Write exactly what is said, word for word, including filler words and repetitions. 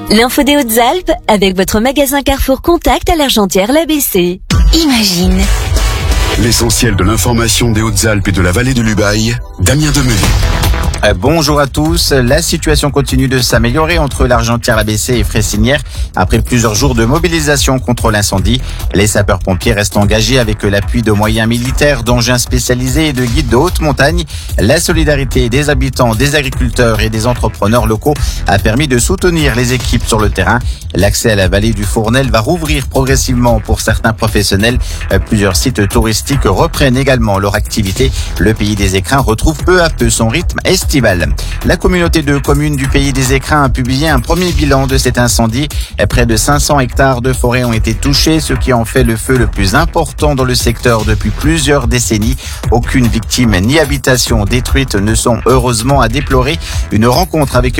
L'info des Hautes-Alpes avec votre magasin Carrefour Contact à l'Argentière-l'A B C. Imagine. L'essentiel de l'information des Hautes-Alpes et de la vallée de l'Ubaye, Damien Demeuy. Euh, bonjour à tous. La situation continue de s'améliorer entre l'Argentière-l'A B C et Fressinière. Après plusieurs jours de mobilisation contre l'incendie, les sapeurs-pompiers restent engagés avec l'appui de moyens militaires, d'engins spécialisés et de guides de haute montagne. La solidarité des habitants, des agriculteurs et des entrepreneurs locaux a permis de soutenir les équipes sur le terrain. L'accès à la vallée du Fournel va rouvrir progressivement pour certains professionnels. Plusieurs sites touristiques reprennent également leur activité. Le Pays des Écrins retrouve peu à peu son rythme estival. La communauté de communes du Pays des Écrins a publié un premier bilan de cet incendie. Près de cinq cents hectares de forêt ont été touchés, ce qui en fait le feu le plus important dans le secteur depuis plusieurs décennies. Aucune victime ni habitation détruite ne sont heureusement à déplorer. Une rencontre avec